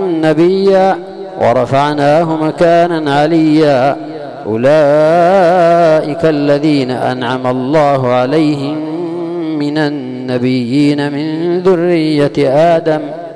نبيا ورفعناه مكانا عليا. أولئك الذين أنعم الله عليهم من النبيين من ذرية آدم